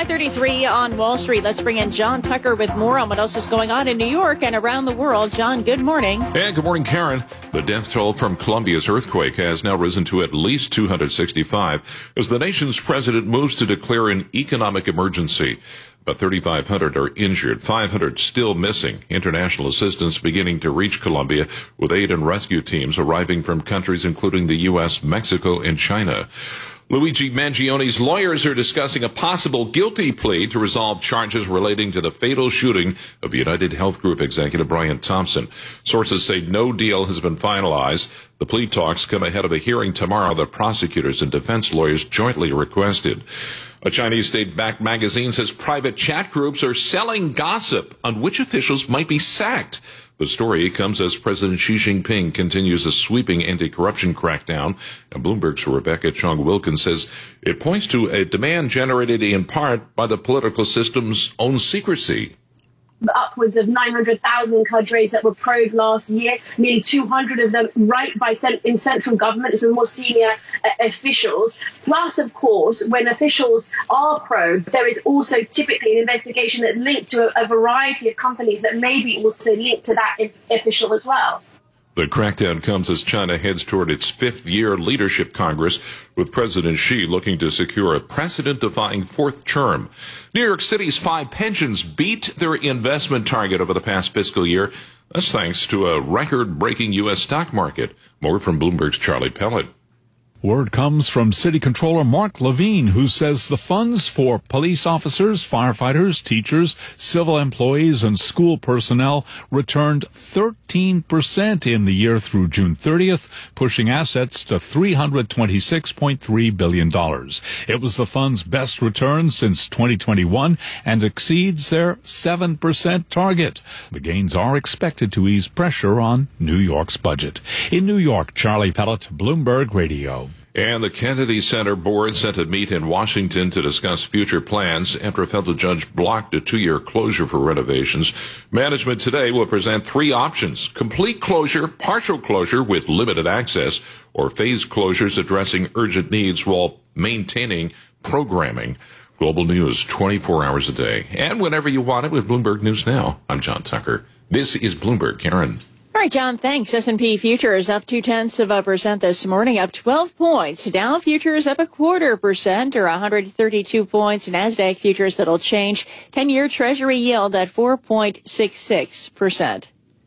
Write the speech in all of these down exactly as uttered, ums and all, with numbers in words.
five thirty-three on Wall Street. Let's bring in John Tucker with more on what else is going on in New York and around the world. John, good morning. And good morning, Karen. The death toll from Colombia's earthquake has now risen to at least two hundred sixty-five as the nation's president moves to declare an economic emergency. About thirty-five hundred are injured, five hundred still missing. International assistance beginning to reach Colombia, with aid and rescue teams arriving from countries including the U S, Mexico, and China. Luigi Mangione's lawyers are discussing a possible guilty plea to resolve charges relating to the fatal shooting of United Health Group executive Brian Thompson. Sources say no deal has been finalized. The plea talks come ahead of a hearing tomorrow that prosecutors and defense lawyers jointly requested. A Chinese state-backed magazine says private chat groups are selling gossip on which officials might be sacked. The story comes as President Xi Jinping continues a sweeping anti-corruption crackdown, and Bloomberg's Rebecca Chong-Wilkins says it points to a demand generated in part by the political system's own secrecy. Upwards of nine hundred thousand cadres that were probed last year, nearly two hundred of them right by cent- in central government, so more senior uh, officials. Plus, of course, when officials are probed, there is also typically an investigation that's linked to a, a variety of companies that may be also linked to that I- official as well. The crackdown comes as China heads toward its fifth-year leadership Congress, with President Xi looking to secure a precedent-defying fourth term. New York City's five pensions beat their investment target over the past fiscal year. That's thanks to a record-breaking U S stock market. More from Bloomberg's Charlie Pellet. Word comes from City Controller Mark Levine, who says the funds for police officers, firefighters, teachers, civil employees, and school personnel returned thirteen percent in the year through June thirtieth, pushing assets to three hundred twenty-six point three billion dollars. It was the fund's best return since twenty twenty-one and exceeds their seven percent target. The gains are expected to ease pressure on New York's budget. In New York, Charlie Pellet, Bloomberg Radio. And the Kennedy Center board set to meet in Washington to discuss future plans after a federal judge blocked a two-year closure for renovations. Management today will present three options: complete closure, partial closure with limited access, or phased closures addressing urgent needs while maintaining programming. Global news twenty-four hours a day. And whenever you want it with Bloomberg News Now. I'm John Tucker. This is Bloomberg. Karen. All right, John, thanks. S and P futures up two-tenths of a percent this morning, up twelve points. Dow futures up a quarter percent, or one hundred thirty-two points. NASDAQ futures that'll change. ten-year Treasury yield at four point six six percent.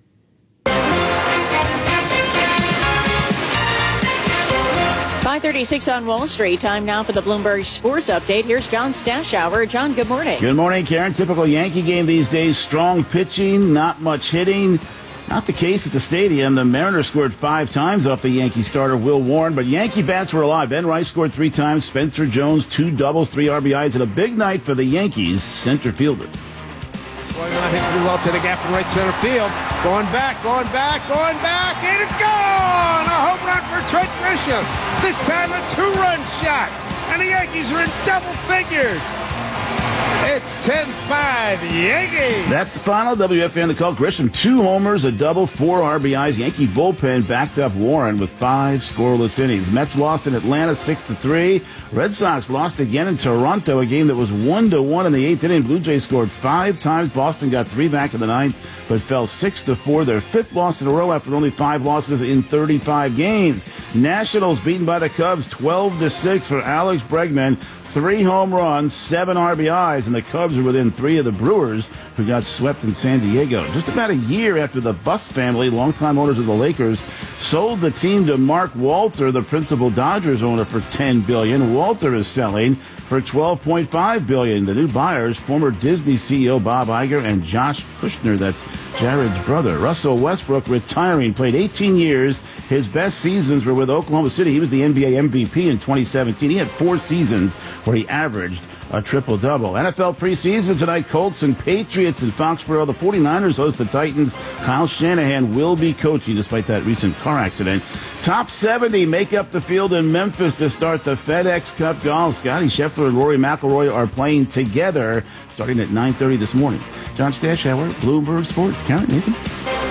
five thirty-six on Wall Street. Time now for the Bloomberg Sports Update. Here's John Stashower. John, good morning. Good morning, Karen. Typical Yankee game these days. Strong pitching, not much hitting. Not the case at the stadium. The Mariners scored five times off the Yankee starter, Will Warren, but Yankee bats were alive. Ben Rice scored three times. Spencer Jones, two doubles, three R B Is, and a big night for the Yankees center fielder. Going on, hit through well to the gap in right center field. Going back, going back, going back, and it's gone! A home run for Trent Grisham. This time a two-run shot, and the Yankees are in double figures. It's ten five Yankees. That's the final. W F N the call. Grisham, two homers, a double, four R B Is. Yankee bullpen backed up Warren with five scoreless innings. Mets lost in Atlanta six to three. Red Sox lost again in Toronto, a game that was one to one in the eighth inning. Blue Jays scored five times. Boston got three back in the ninth, but fell six to four. Their fifth loss in a row after only five losses in thirty-five games. Nationals beaten by the Cubs twelve to six for Alex Bregman. Three home runs, seven R B Is, and the Cubs are within three of the Brewers, who got swept in San Diego. Just about a year after the Buss family, longtime owners of the Lakers, sold the team to Mark Walter, the principal Dodgers owner, for ten billion dollars. Walter is selling for twelve point five billion dollars. The new buyers, former Disney C E O Bob Iger and Josh Kushner, that's Jared's brother. Russell Westbrook retiring, played eighteen years. His best seasons were with Oklahoma City. He was the N B A M V P in twenty seventeen. He had four seasons where he averaged a triple-double. N F L preseason tonight, Colts and Patriots in Foxborough. The 49ers host the Titans. Kyle Shanahan will be coaching despite that recent car accident. Top seventy make up the field in Memphis to start the FedEx Cup Golf. Scotty Scheffler and Rory McIlroy are playing together starting at nine thirty this morning. John Stashower, Bloomberg Sports. Karen, Nathan? All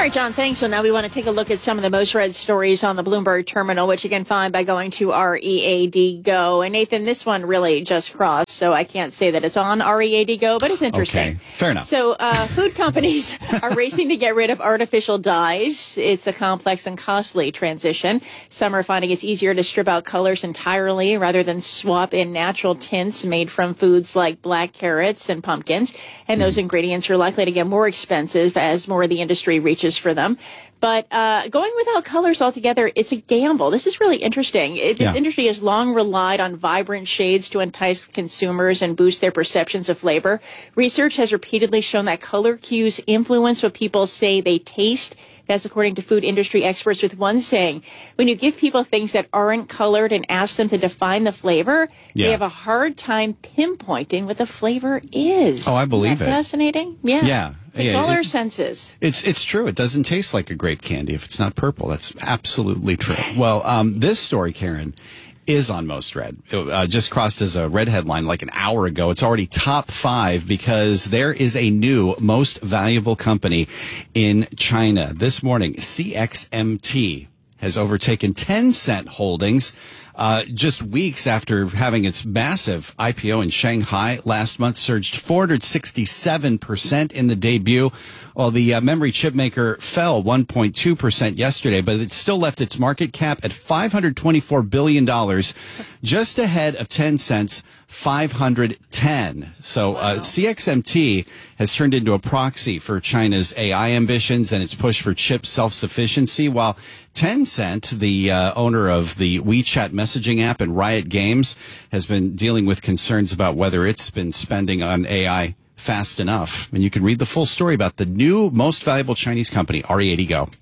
right, John, thanks. So now we want to take a look at some of the most read stories on the Bloomberg terminal, which you can find by going to R E A D Go. And Nathan, this one really just crossed, so I can't say that it's on R E A D Go, but it's interesting. Okay, fair enough. So uh, food companies are racing to get rid of artificial dyes. It's a complex and costly transition. Some are finding it's easier to strip out colors entirely rather than swap in natural tints made from foods like black carrots and pumpkins. And those mm. ingredients are likely to get more expensive as more of the industry reaches for them. But uh, going without colors altogether, it's a gamble. This is really interesting. It, this yeah. industry has long relied on vibrant shades to entice consumers and boost their perceptions of flavor. Research has repeatedly shown that color cues influence what people say they taste. That's according to food industry experts, with one saying, when you give people things that aren't colored and ask them to define the flavor, yeah. they have a hard time pinpointing what the flavor is. Oh, I believe Isn't that it. Fascinating? Yeah. Yeah. It's yeah, all it, our senses. It's it's true. It doesn't taste like a grape candy if it's not purple. That's absolutely true. Well, um, this story, Karen, is on most read. It uh, just crossed as a red headline like an hour ago. It's already top five because there is a new most valuable company in China. This morning, C X M T has overtaken Tencent Holdings uh, just weeks after having its massive I P O in Shanghai last month, surged four hundred sixty-seven percent in the debut. While the uh, memory chip maker fell one point two percent yesterday, but it still left its market cap at five hundred twenty-four billion dollars, just ahead of Tencent's five hundred ten. So uh, C X M T has turned into a proxy for China's A I ambitions and its push for chip self-sufficiency, while Tencent, the uh, owner of the WeChat messaging app and Riot Games, has been dealing with concerns about whether it's been spending on A I fast enough. And you can read the full story about the new most valuable Chinese company, R E A D Go.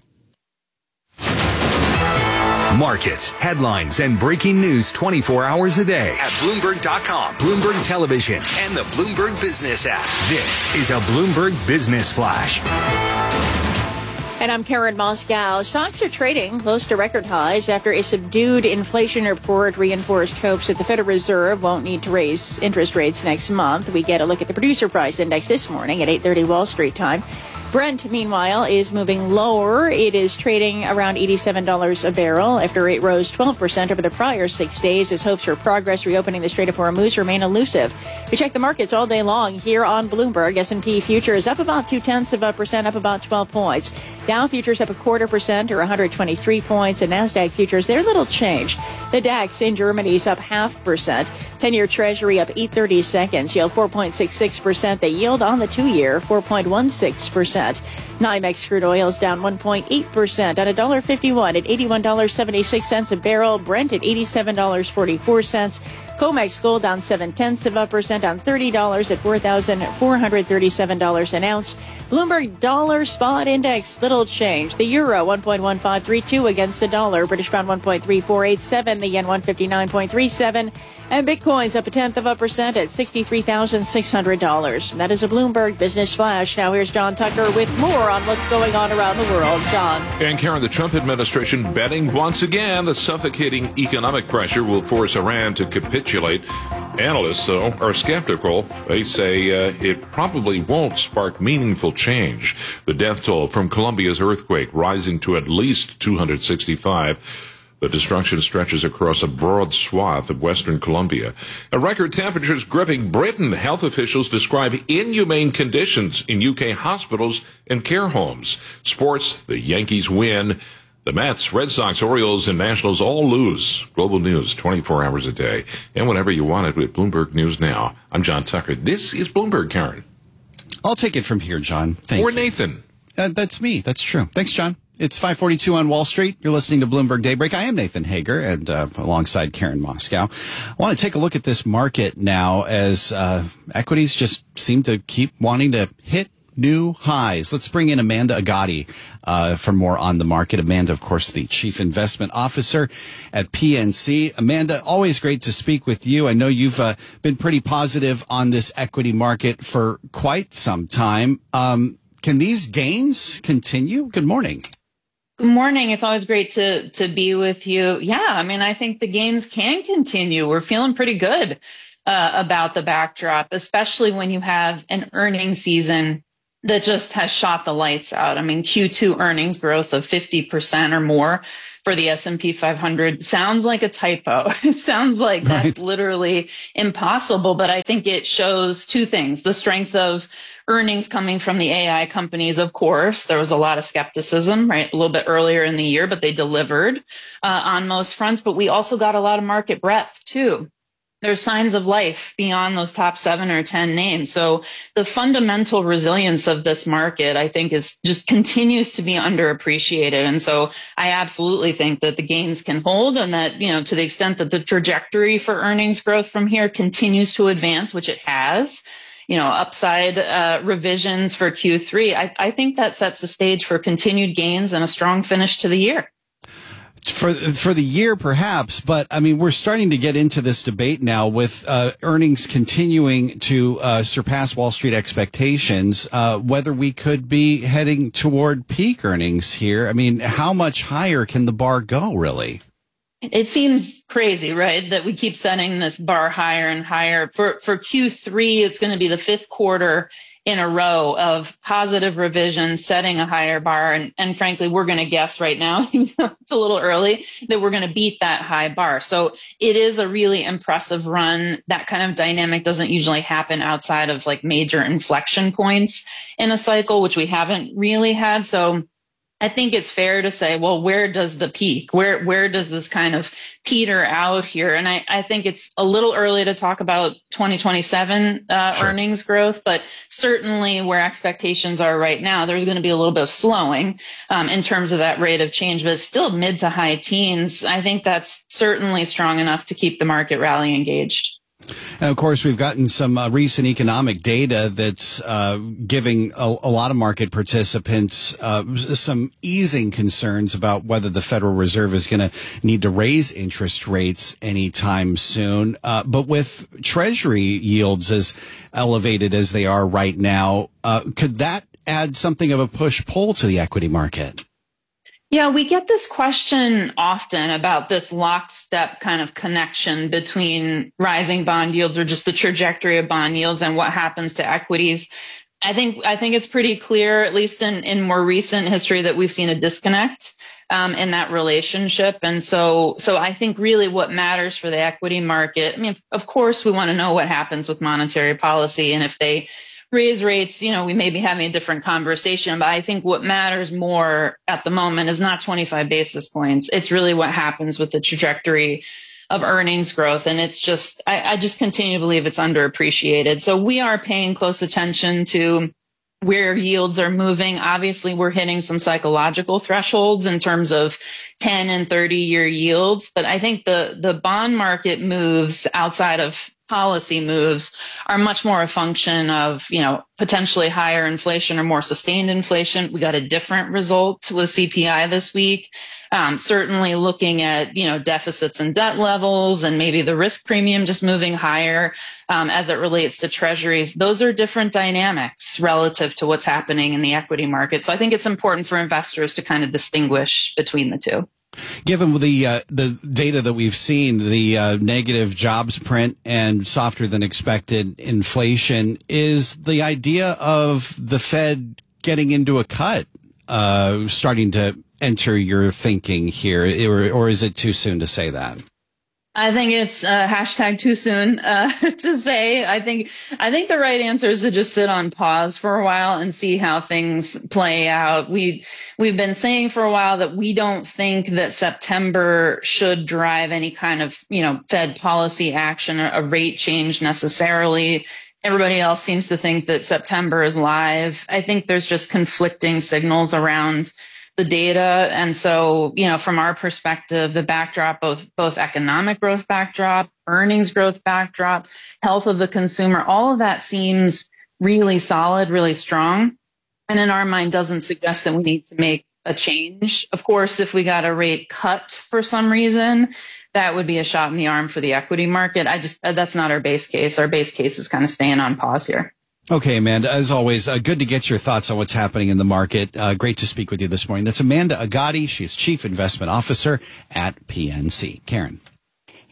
Markets, headlines, and breaking news twenty-four hours a day at Bloomberg dot com, Bloomberg Television, and the Bloomberg Business app. This is a Bloomberg Business Flash. And I'm Karen Moscow. Stocks are trading close to record highs after a subdued inflation report reinforced hopes that the Federal Reserve won't need to raise interest rates next month. We get a look at the producer price index this morning at eight thirty Wall Street time. Brent, meanwhile, is moving lower. It is trading around eighty-seven dollars a barrel after it rose twelve percent over the prior six days as hopes for progress reopening the Strait of Hormuz remain elusive. We check the markets all day long here on Bloomberg. S and P futures up about two-tenths of a percent, up about twelve points. Dow futures up a quarter percent or one hundred twenty-three points. And NASDAQ futures, they're little changed. The DAX in Germany is up half percent. ten-year Treasury up eight thirty seconds, yield four point six six percent. The yield on the two-year, four point one six percent. NYMEX crude oil is down one point eight percent at one dollar fifty-one at eighty-one dollars and seventy-six cents a barrel. Brent at eighty-seven dollars and forty-four cents. COMEX gold down seven-tenths of a percent on thirty dollars at four thousand four hundred thirty-seven dollars an ounce. Bloomberg dollar spot index, little change. The euro one point one five three two against the dollar. British pound one point three four eight seven. The yen one fifty-nine point three seven. And Bitcoin's up a tenth of a percent at sixty-three thousand six hundred dollars. That is a Bloomberg Business Flash. Now here's John Tucker with more on what's going on around the world. John. And Karen, the Trump administration betting once again the suffocating economic pressure will force Iran to capitulate. Analysts, though, are skeptical. They say uh, it probably won't spark meaningful change. The death toll from Colombia's earthquake rising to at least two hundred sixty-five. The destruction stretches across a broad swath of western Colombia. A record temperatures gripping Britain. Health officials describe inhumane conditions in U K hospitals and care homes. Sports, the Yankees win. The Mets, Red Sox, Orioles, and Nationals all lose. Global news, twenty-four hours a day. And whenever you want it with Bloomberg News Now. I'm John Tucker. This is Bloomberg, Karen. I'll take it from here, John. Thank or you. Nathan. Uh, that's me. That's true. Thanks, John. It's five forty-two on Wall Street. You're listening to Bloomberg Daybreak. I am Nathan Hager, and uh, alongside Karen Moscow. I want to take a look at this market now as uh, equities just seem to keep wanting to hit new highs. Let's bring in Amanda Agati uh, for more on the market. Amanda, of course, the Chief Investment Officer at P N C. Amanda, always great to speak with you. I know you've uh, been pretty positive on this equity market for quite some time. Um, can these gains continue? Good morning. Good morning. It's always great to to be with you. Yeah, I mean, I think the gains can continue. We're feeling pretty good uh, about the backdrop, especially when you have an earnings season that just has shot the lights out. I mean, Q two earnings growth of fifty percent or more for the S and P five hundred sounds like a typo. It sounds like Right. that's literally impossible, but I think it shows two things. The strength of earnings coming from the A I companies, of course. There was a lot of skepticism, right, a little bit earlier in the year, but they delivered uh, on most fronts. But we also got a lot of market breadth, too. There's signs of life beyond those top seven or ten names. So the fundamental resilience of this market, I think, is just continues to be underappreciated. And so I absolutely think that the gains can hold, and that, you know, to the extent that the trajectory for earnings growth from here continues to advance, which it has, you know, upside uh, revisions for Q three, I, I think that sets the stage for continued gains and a strong finish to the year. For for the year, perhaps, but I mean, we're starting to get into this debate now with uh, earnings continuing to uh, surpass Wall Street expectations, uh, whether we could be heading toward peak earnings here. I mean, how much higher can the bar go, really? It seems crazy, right, that we keep setting this bar higher and higher. For for Q three, it's going to be the fifth quarter in a row of positive revisions, setting a higher bar. And, and frankly, we're going to guess right now, even though it's a little early, that we're going to beat that high bar. So it is a really impressive run. That kind of dynamic doesn't usually happen outside of like major inflection points in a cycle, which we haven't really had. So I think it's fair to say, well, where does the peak? Where where does this kind of peter out here? And I, I think it's a little early to talk about twenty twenty-seven uh, sure. earnings growth, but certainly where expectations are right now, there's going to be a little bit of slowing um, in terms of that rate of change, but it's still mid to high teens. I think that's certainly strong enough to keep the market rally engaged. And of course, we've gotten some uh, recent economic data that's uh, giving a, a lot of market participants uh, some easing concerns about whether the Federal Reserve is going to need to raise interest rates anytime soon. Uh, but with Treasury yields as elevated as they are right now, uh, could that add something of a push-pull to the equity market? Yeah, we get this question often about this lockstep kind of connection between rising bond yields or just the trajectory of bond yields and what happens to equities. I think I think it's pretty clear, at least in, in more recent history, that we've seen a disconnect um, in that relationship. And so so I think really what matters for the equity market, I mean, of course, we want to know what happens with monetary policy, and if they raise rates, you know, we may be having a different conversation, but I think what matters more at the moment is not twenty-five basis points. It's really what happens with the trajectory of earnings growth. And it's just, I, I just continue to believe it's underappreciated. So we are paying close attention to where yields are moving. Obviously, we're hitting some psychological thresholds in terms of ten and thirty year yields. But I think the, the bond market moves outside of policy moves are much more a function of, you know, potentially higher inflation or more sustained inflation. We got a different result with C P I this week. Um, certainly looking at, you know, deficits and debt levels and maybe the risk premium just moving higher um, as it relates to treasuries. Those are different dynamics relative to what's happening in the equity market. So I think it's important for investors to kind of distinguish between the two. Given the uh, the data that we've seen, the uh, negative jobs print and softer than expected inflation, is the idea of the Fed getting into a cut uh, starting to enter your thinking here, or, or is it too soon to say that? I think it's uh, hashtag too soon uh, to say. I think I think the right answer is to just sit on pause for a while and see how things play out. We we've been saying for a while that we don't think that September should drive any kind of, you know, Fed policy action or a rate change necessarily. Everybody else seems to think that September is live. I think there's just conflicting signals around the data. And so, you know, from our perspective, the backdrop of both economic growth backdrop, earnings growth backdrop, health of the consumer, all of that seems really solid, really strong. And in our mind doesn't suggest that we need to make a change. Of course, if we got a rate cut for some reason, that would be a shot in the arm for the equity market. I just, that's not our base case. Our base case is kind of staying on pause here. Okay, Amanda, as always, uh, good to get your thoughts on what's happening in the market. Uh, great to speak with you this morning. That's Amanda Agati. She's Chief Investment Officer at P N C. Karen.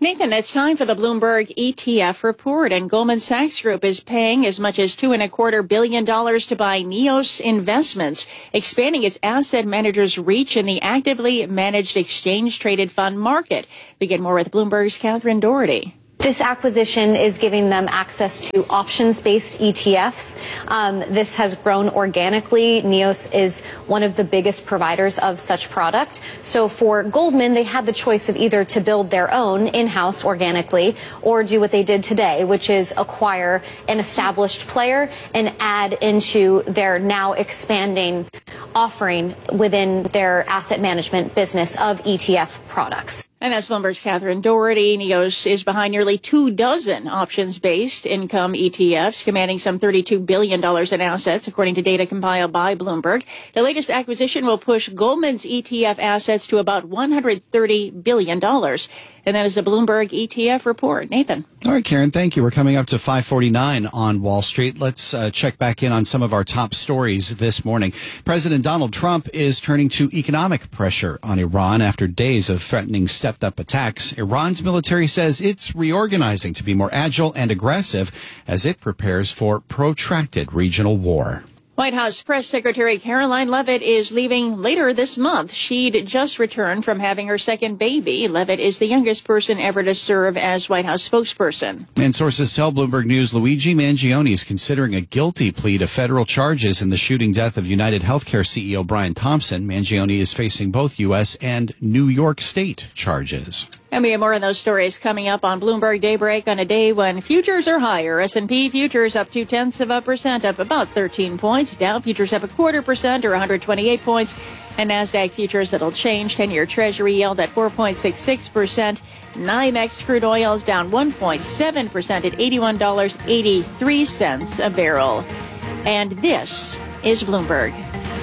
Nathan, it's time for the Bloomberg E T F report, and Goldman Sachs Group is paying as much as two and a quarter billion dollars to buy Neos Investments, expanding its asset manager's reach in the actively managed exchange-traded fund market. We get more with Bloomberg's Catherine Doherty. This acquisition is giving them access to options-based E T Fs. Um, this has grown organically. Neos is one of the biggest providers of such product. So for Goldman, they had the choice of either to build their own in-house organically or do what they did today, which is acquire an established player and add into their now expanding offering within their asset management business of E T F products. And as Bloomberg's Catherine Doherty, Neos is behind nearly two dozen options-based income E T Fs, commanding some thirty-two billion dollars in assets, according to data compiled by Bloomberg. The latest acquisition will push Goldman's E T F assets to about one hundred thirty billion dollars. And that is the Bloomberg E T F report. Nathan. All right, Karen, thank you. We're coming up to five forty-nine on Wall Street. Let's uh, check back in on some of our top stories this morning. President Donald Trump is turning to economic pressure on Iran after days of threatening stepped-up attacks. Iran's military says it's reorganizing to be more agile and aggressive as it prepares for protracted regional war. White House Press Secretary Caroline Leavitt is leaving later this month. She'd just returned from having her second baby. Leavitt is the youngest person ever to serve as White House spokesperson. And sources tell Bloomberg News Luigi Mangione is considering a guilty plea to federal charges in the shooting death of United Healthcare C E O Brian Thompson. Mangione is facing both U S and New York State charges. And we have more of those stories coming up on Bloomberg Daybreak on a day when futures are higher. S and P futures up two-tenths of a percent, up about thirteen points. Dow futures up a quarter percent or one hundred twenty-eight points. And NASDAQ futures that'll change. ten-year Treasury yield at four point six six percent. NYMEX crude oil is down one point seven percent at eighty-one dollars and eighty-three cents a barrel. And this is Bloomberg.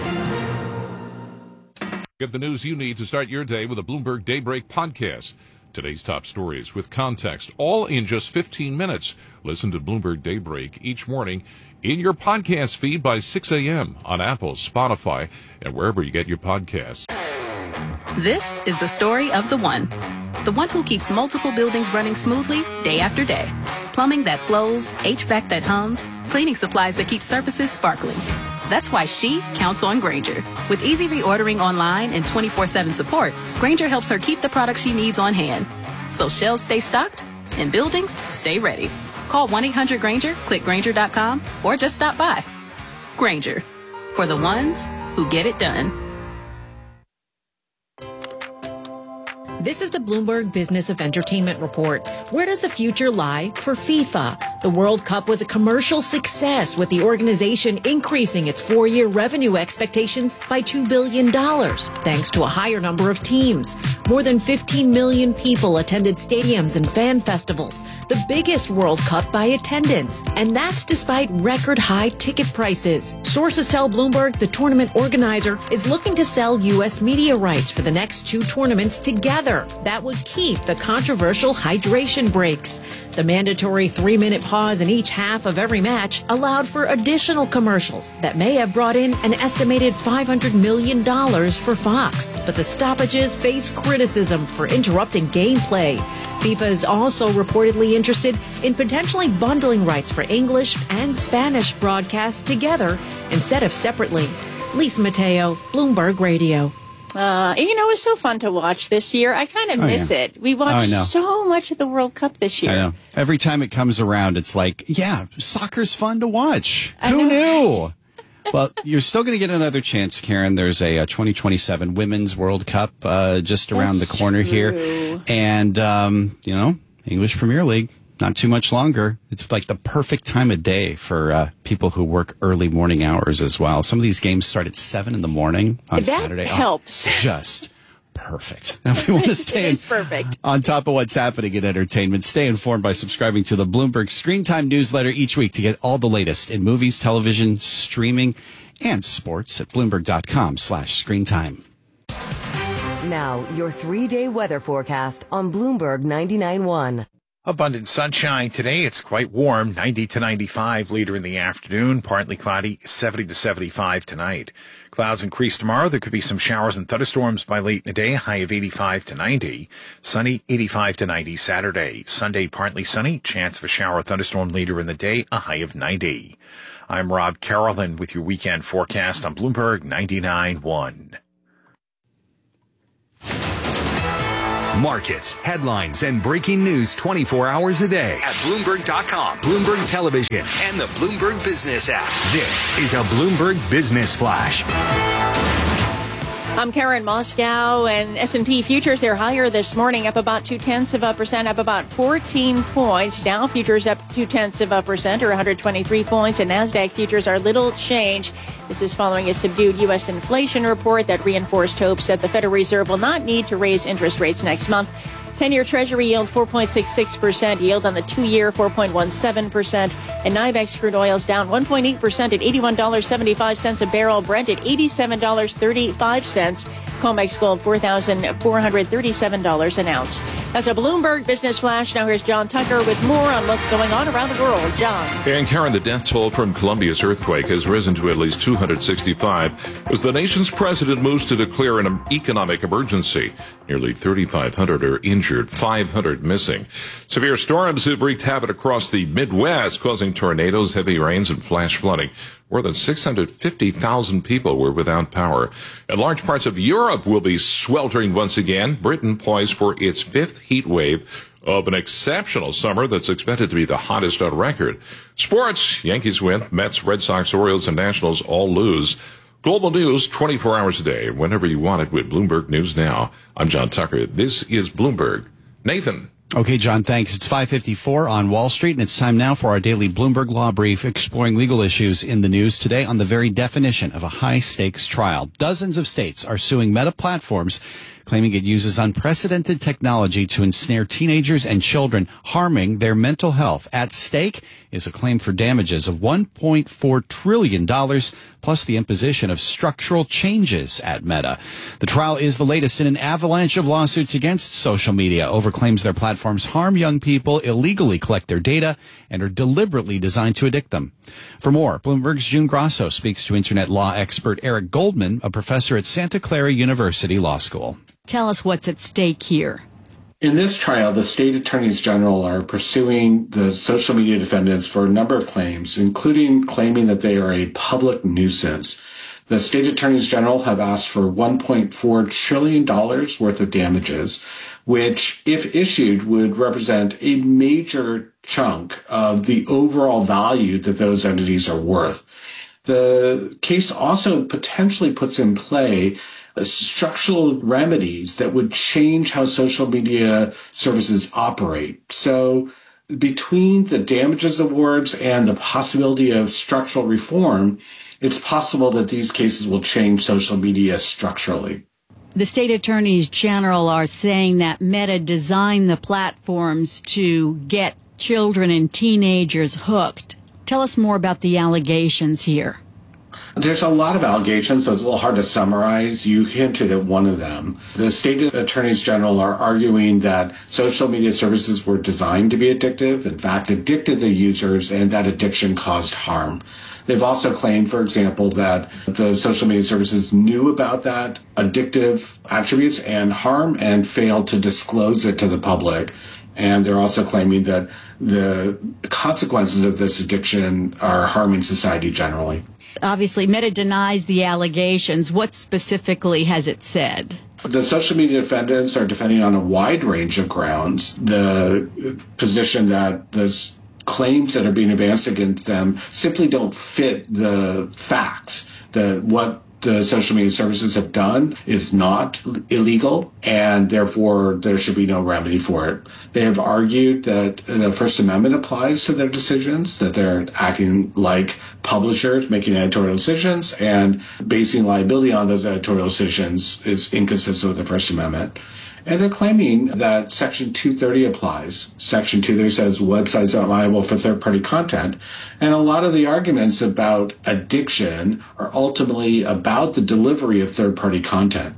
Get the news you need to start your day with a Bloomberg Daybreak podcast. Today's top stories with context, all in just fifteen minutes. Listen to Bloomberg Daybreak each morning in your podcast feed by six a.m. on Apple, Spotify, and wherever you get your podcasts. This is the story of the one. The one who keeps multiple buildings running smoothly day after day. Plumbing that flows, H V A C that hums, cleaning supplies that keep surfaces sparkling. That's why she counts on Grainger. With easy reordering online and twenty-four seven support, Grainger helps her keep the products she needs on hand. So shelves stay stocked and buildings stay ready. Call one eight hundred Grainger, click Grainger dot com, or just stop by. Grainger, for the ones who get it done. This is the Bloomberg Business of Entertainment Report. Where does the future lie for FIFA? The World Cup was a commercial success, with the organization increasing its four-year revenue expectations by two billion dollars, thanks to a higher number of teams. More than fifteen million people attended stadiums and fan festivals, the biggest World Cup by attendance. And that's despite record-high ticket prices. Sources tell Bloomberg the tournament organizer is looking to sell U S media rights for the next two tournaments together. That would keep the controversial hydration breaks. The mandatory three-minute pause in each half of every match allowed for additional commercials that may have brought in an estimated five hundred million dollars for Fox. But the stoppages face criticism for interrupting gameplay. FIFA is also reportedly interested in potentially bundling rights for English and Spanish broadcasts together instead of separately. Lisa Mateo, Bloomberg Radio. Uh, you know, it was so fun to watch this year. I kind of oh, miss yeah. it. We watched oh, so much of the World Cup this year. I know. Every time it comes around, it's like, yeah, soccer's fun to watch. I Who know. knew? Well, you're still going to get another chance, Karen. There's a, a twenty twenty-seven Women's World Cup uh, just around That's the corner true. here. And, um, you know, English Premier League. Not too much longer. It's like the perfect time of day for uh, people who work early morning hours as well. Some of these games start at seven in the morning on that Saturday. helps. Oh, just perfect. Now, if you want to stay in, perfect. on top of what's happening in entertainment, stay informed by subscribing to the Bloomberg Screen Time newsletter each week to get all the latest in movies, television, streaming, and sports at Bloomberg dot com slash screen time. Now, your three-day weather forecast on Bloomberg ninety-nine point one. Abundant sunshine today. It's quite warm, ninety to ninety-five later in the afternoon. Partly cloudy, seventy to seventy-five tonight. Clouds increase tomorrow. There could be some showers and thunderstorms by late in the day, high of eighty-five to ninety. Sunny, eighty-five to ninety Saturday. Sunday, partly sunny. Chance of a shower or thunderstorm later in the day, a high of ninety. I'm Rob Carolyn with your weekend forecast on Bloomberg ninety-nine point one. Markets, headlines, and breaking news twenty-four hours a day at Bloomberg dot com, Bloomberg Television, and the Bloomberg Business app. This is a Bloomberg Business Flash. I'm Karen Moscow, and S and P futures, they're higher this morning, up about two-tenths of a percent, up about fourteen points. Dow futures up two-tenths of a percent, or one hundred twenty-three points, and NASDAQ futures are little change. This is following a subdued U S inflation report that reinforced hopes that the Federal Reserve will not need to raise interest rates next month. ten-year Treasury yield four point six six percent, yield on the two-year four point one seven percent, and NYMEX crude oil's down one point eight percent at eighty-one dollars and seventy-five cents a barrel, Brent at eighty-seven dollars and thirty-five cents, COMEX gold four thousand four hundred thirty-seven dollars an ounce. That's a Bloomberg Business Flash. Now here's John Tucker with more on what's going on around the world. John. And Karen, the death toll from Colombia's earthquake has risen to at least two hundred sixty-five as the nation's president moves to declare an economic emergency. Nearly thirty-five hundred are injured, five hundred missing. Severe storms have wreaked havoc across the Midwest, causing tornadoes, heavy rains, and flash flooding. More than six hundred fifty thousand people were without power. And large parts of Europe will be sweltering once again. Britain poised for its fifth heat wave of an exceptional summer that's expected to be the hottest on record. Sports, Yankees win, Mets, Red Sox, Orioles, and Nationals all lose. Global news twenty-four hours a day, whenever you want it with Bloomberg News Now. I'm John Tucker. This is Bloomberg. Nathan. Okay, John, thanks. It's five fifty-four on Wall Street, and it's time now for our daily Bloomberg Law Brief, exploring legal issues in the news today on the very definition of a high-stakes trial. Dozens of states are suing Meta Platforms, claiming it uses unprecedented technology to ensnare teenagers and children, harming their mental health. At stake is a claim for damages of one point four trillion dollars, plus the imposition of structural changes at Meta. The trial is the latest in an avalanche of lawsuits against social media over claims their platforms harm young people, illegally collect their data, and are deliberately designed to addict them. For more, Bloomberg's June Grasso speaks to Internet law expert Eric Goldman, a professor at Santa Clara University Law School. Tell us what's at stake here. In this trial, the state attorneys general are pursuing the social media defendants for a number of claims, including claiming that they are a public nuisance. The state attorneys general have asked for one point four trillion dollars worth of damages, which, if issued, would represent a major chunk of the overall value that those entities are worth. The case also potentially puts in play structural remedies that would change how social media services operate. So between the damages awards and the possibility of structural reform, it's possible that these cases will change social media structurally. The state attorneys general are saying that Meta designed the platforms to get children and teenagers hooked. Tell us more about the allegations here. There's a lot of allegations, so it's a little hard to summarize. You hinted at one of them. The state attorneys general are arguing that social media services were designed to be addictive, in fact, addicted the users, and that addiction caused harm. They've also claimed, for example, that the social media services knew about that addictive attributes and harm and failed to disclose it to the public. And they're also claiming that the consequences of this addiction are harming society generally. Obviously, Meta denies the allegations. What specifically has it said? The social media defendants are defending on a wide range of grounds. The position that the claims that are being advanced against them simply don't fit the facts. The, what the social media services have done is not illegal, and therefore there should be no remedy for it. They have argued that the First Amendment applies to their decisions, that they're acting like publishers making editorial decisions, and basing liability on those editorial decisions is inconsistent with the First Amendment. And they're claiming that Section two thirty applies. Section two thirty says websites aren't liable for third-party content. And a lot of the arguments about addiction are ultimately about the delivery of third-party content.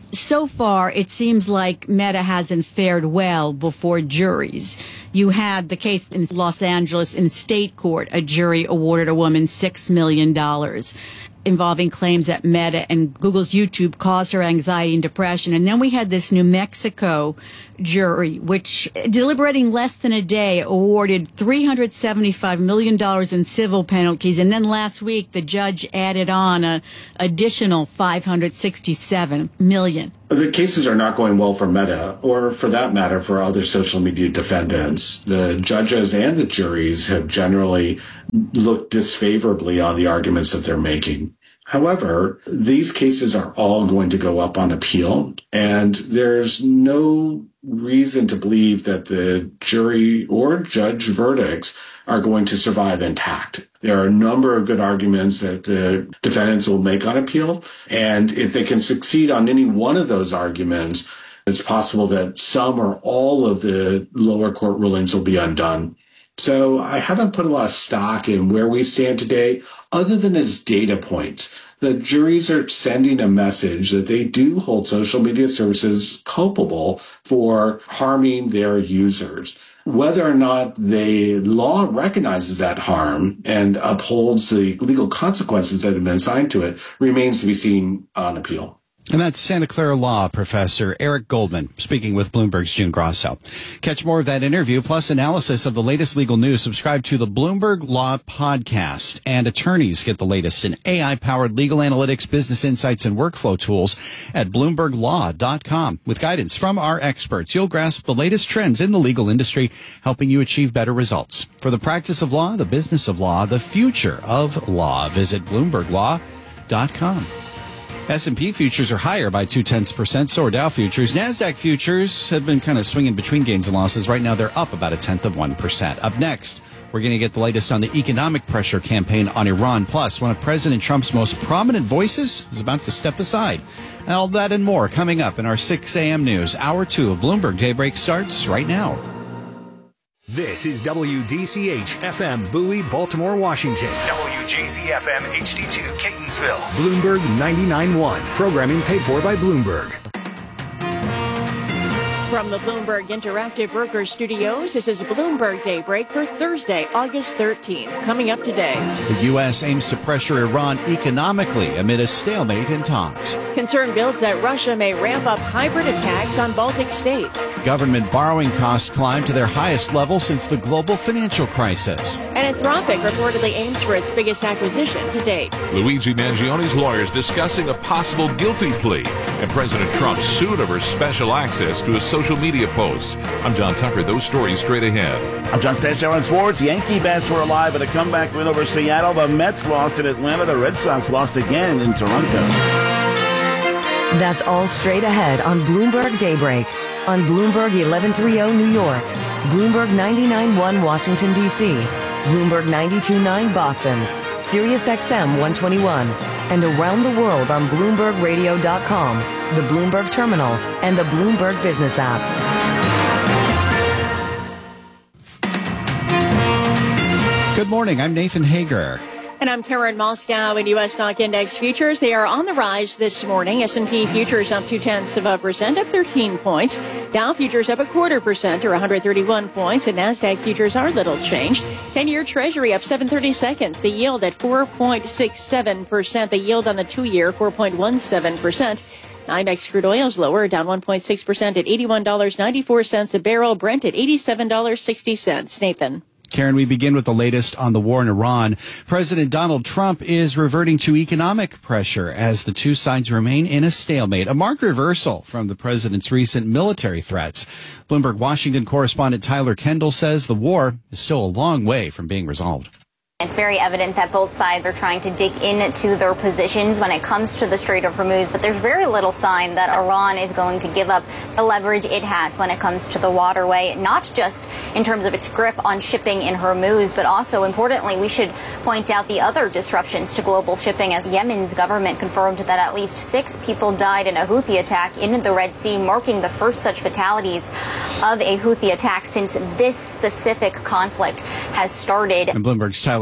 So far, it seems like Meta hasn't fared well before juries. You had the case in Los Angeles in state court. A jury awarded a woman six million dollars. Involving claims that Meta and Google's YouTube caused her anxiety and depression. And then we had this New Mexico jury, which, deliberating less than a day, awarded three hundred seventy-five million dollars in civil penalties. And then last week, the judge added on an additional five hundred sixty-seven million dollars. The cases are not going well for Meta, or for that matter, for other social media defendants. The judges and the juries have generally looked disfavorably on the arguments that they're making. However, these cases are all going to go up on appeal, and there's no reason to believe that the jury or judge verdicts are going to survive intact. There are a number of good arguments that the defendants will make on appeal, and if they can succeed on any one of those arguments, it's possible that some or all of the lower court rulings will be undone. So I haven't put a lot of stock in where we stand today, other than as data points. The juries are sending a message that they do hold social media services culpable for harming their users. Whether or not the law recognizes that harm and upholds the legal consequences that have been assigned to it remains to be seen on appeal. And that's Santa Clara Law Professor Eric Goldman speaking with Bloomberg's June Grosso. Catch more of that interview plus analysis of the latest legal news. Subscribe to the Bloomberg Law Podcast. And attorneys get the latest in A I-powered legal analytics, business insights, and workflow tools at bloomberg law dot com. With guidance from our experts, you'll grasp the latest trends in the legal industry, helping you achieve better results. For the practice of law, the business of law, the future of law, visit bloomberg law dot com. S and P futures are higher by two-tenths percent, so are Dow futures. NASDAQ futures have been kind of swinging between gains and losses. Right now, they're up about a tenth of one percent. Up next, we're going to get the latest on the economic pressure campaign on Iran. Plus, one of President Trump's most prominent voices is about to step aside. All that and more coming up in our six a.m. news. Hour two of Bloomberg Daybreak starts right now. This is W D C H F M Bowie, Baltimore, Washington. W J Z F M H D two, Catonsville. Bloomberg ninety-nine point one. Programming paid for by Bloomberg. From the Bloomberg Interactive Broker Studios, this is Bloomberg Daybreak for Thursday, August thirteenth. Coming up today. The U S aims to pressure Iran economically amid a stalemate in talks. Concern builds that Russia may ramp up hybrid attacks on Baltic states. Government borrowing costs climb to their highest level since the global financial crisis. And Anthropic reportedly aims for its biggest acquisition to date. Luigi Mangioni's lawyers discussing a possible guilty plea, and President Trump sued over special access to his social media posts. I'm John Tucker. Those stories straight ahead. I'm John Stashower on sports. Yankee bats were alive at a comeback win over Seattle. The Mets lost in Atlanta. The Red Sox lost again in Toronto. That's all straight ahead on Bloomberg Daybreak. On Bloomberg eleven thirty New York, Bloomberg ninety-nine point one Washington, D C, Bloomberg ninety-two point nine Boston, Sirius X M one twenty-one, and around the world on Bloomberg Radio dot com, the Bloomberg Terminal, and the Bloomberg Business app. Good morning. I'm Nathan Hager. And I'm Karen Moscow. In U S stock index futures, they are on the rise this morning. S and P futures up two-tenths of a percent, up thirteen points. Dow futures up a quarter percent, or one hundred thirty-one points. And NASDAQ futures are little changed. ten-year Treasury up seven thirty-seconds. The yield at four point six seven percent. The yield on the two-year, four point one seven percent. NYMEX crude oil is lower, down one point six percent at eighty-one dollars and ninety-four cents a barrel. Brent at eighty-seven dollars and sixty cents. Nathan. Karen, we begin with the latest on the war in Iran. President Donald Trump is reverting to economic pressure as the two sides remain in a stalemate, a marked reversal from the president's recent military threats. Bloomberg Washington correspondent Tyler Kendall says the war is still a long way from being resolved. It's very evident that both sides are trying to dig into their positions when it comes to the Strait of Hormuz, but there's very little sign that Iran is going to give up the leverage it has when it comes to the waterway, not just in terms of its grip on shipping in Hormuz, but also, importantly, we should point out the other disruptions to global shipping, as Yemen's government confirmed that at least six people died in a Houthi attack in the Red Sea, marking the first such fatalities of a Houthi attack since this specific conflict has started. And Bloomberg's Tyler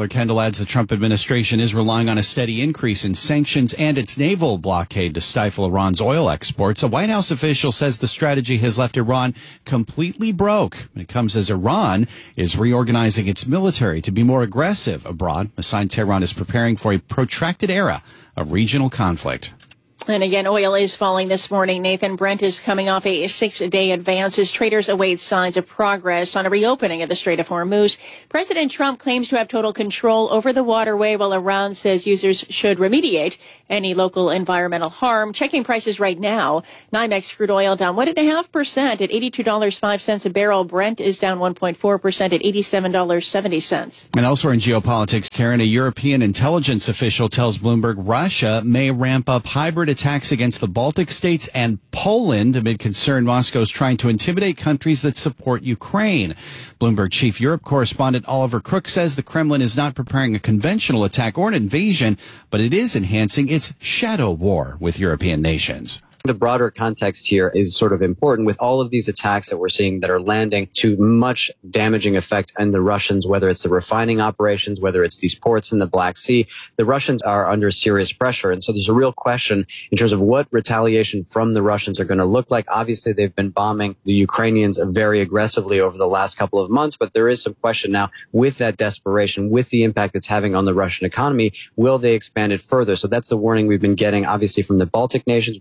Bloomberg, Kendall adds the Trump administration is relying on a steady increase in sanctions and its naval blockade to stifle Iran's oil exports. A White House official says the strategy has left Iran completely broke. It comes as Iran is reorganizing its military to be more aggressive abroad, a sign Tehran is preparing for a protracted era of regional conflict. And again, oil is falling this morning. Nathan, Brent is coming off a six-day advance as traders await signs of progress on a reopening of the Strait of Hormuz. President Trump claims to have total control over the waterway, while Iran says users should remediate any local environmental harm. Checking prices right now, NYMEX crude oil down one point five percent at eighty-two dollars and five cents a barrel. Brent is down one point four percent at eighty-seven dollars and seventy cents. And elsewhere in geopolitics, Karen, a European intelligence official tells Bloomberg Russia may ramp up hybrid attacks against the Baltic states and Poland amid concern Moscow is trying to intimidate countries that support Ukraine. Bloomberg chief Europe correspondent Oliver Crook says the Kremlin is not preparing a conventional attack or an invasion, but it is enhancing its shadow war with European nations. The broader context here is sort of important with all of these attacks that we're seeing that are landing to much damaging effect on the Russians, whether it's the refining operations, whether it's these ports in the Black Sea. The Russians are under serious pressure. And so there's a real question in terms of what retaliation from the Russians are going to look like. Obviously, they've been bombing the Ukrainians very aggressively over the last couple of months, but there is some question now with that desperation, with the impact it's having on the Russian economy. Will they expand it further? So that's the warning we've been getting, obviously, from the Baltic nations.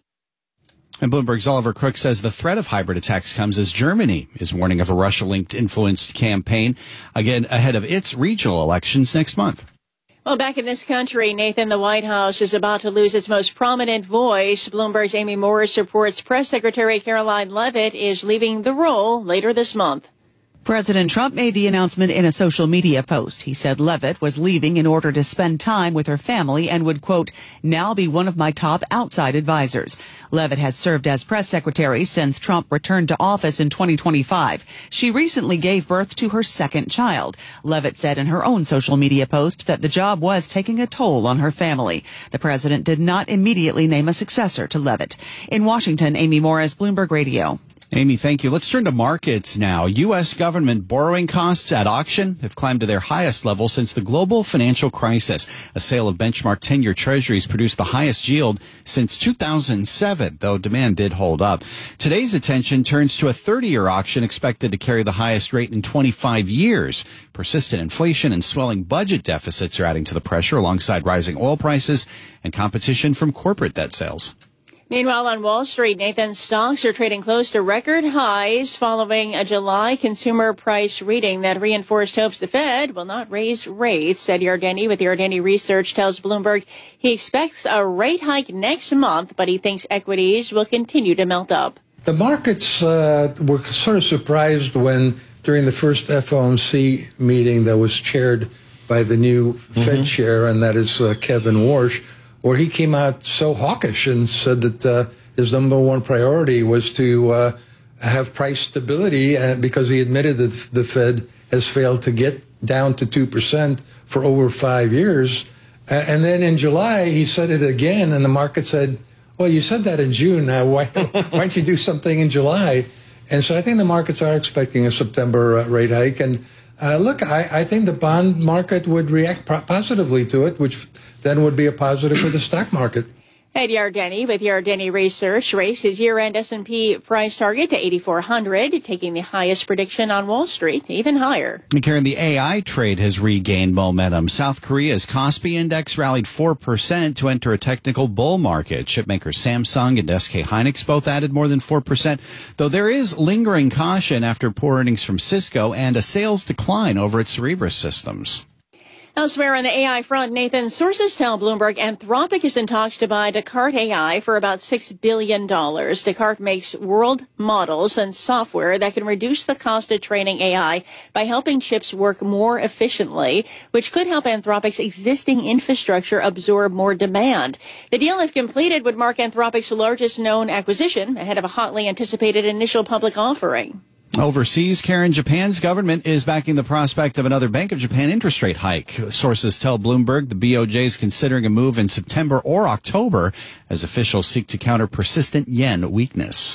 And Bloomberg's Oliver Crook says the threat of hybrid attacks comes as Germany is warning of a Russia-linked influenced campaign, again, ahead of its regional elections next month. Well, back in this country, Nathan, the White House is about to lose its most prominent voice. Bloomberg's Amy Morris reports Press Secretary Caroline Leavitt is leaving the role later this month. President Trump made the announcement in a social media post. He said Leavitt was leaving in order to spend time with her family and would, quote, now be one of my top outside advisors. Leavitt has served as press secretary since Trump returned to office in twenty twenty-five. She recently gave birth to her second child. Leavitt said in her own social media post that the job was taking a toll on her family. The president did not immediately name a successor to Leavitt. In Washington, Amy Morris, Bloomberg Radio. Amy, thank you. Let's turn to markets now. U S government borrowing costs at auction have climbed to their highest level since the global financial crisis. A sale of benchmark ten-year treasuries produced the highest yield since two thousand seven, though demand did hold up. Today's attention turns to a thirty-year auction expected to carry the highest rate in twenty-five years. Persistent inflation and swelling budget deficits are adding to the pressure alongside rising oil prices and competition from corporate debt sales. Meanwhile, on Wall Street, Nathan, stocks are trading close to record highs following a July consumer price reading that reinforced hopes the Fed will not raise rates. Ed Yardeni with Yardeni Research tells Bloomberg he expects a rate hike next month, but he thinks equities will continue to melt up. The markets uh, were sort of surprised when, during the first F O M C meeting that was chaired by the new mm-hmm. Fed chair, and that is uh, Kevin Warsh, where he came out so hawkish and said that uh, his number one priority was to uh, have price stability, and because he admitted that the Fed has failed to get down to two percent for over five years. And then in July, he said it again, and the market said, well, you said that in June. Now, why, why don't you do something in July? And so I think the markets are expecting a September uh, rate hike. And uh, look, I, I think the bond market would react pro- positively to it, which then would be a positive for the stock market. Ed Yardeni with Yardeni Research raised his year-end S and P price target to eighty-four hundred, taking the highest prediction on Wall Street even higher. And Karen, the A I trade has regained momentum. South Korea's Kospi index rallied four percent to enter a technical bull market. Chipmaker Samsung and S K Hynix both added more than four percent, though there is lingering caution after poor earnings from Cisco and a sales decline over its Cerebras systems. Elsewhere on the A I front, Nathan, sources tell Bloomberg Anthropic is in talks to buy Descartes A I for about six billion dollars. Descartes makes world models and software that can reduce the cost of training A I by helping chips work more efficiently, which could help Anthropic's existing infrastructure absorb more demand. The deal, if completed, would mark Anthropic's largest known acquisition ahead of a hotly anticipated initial public offering. Overseas, Karen, Japan's government is backing the prospect of another Bank of Japan interest rate hike. Sources tell Bloomberg the B O J is considering a move in September or October as officials seek to counter persistent yen weakness.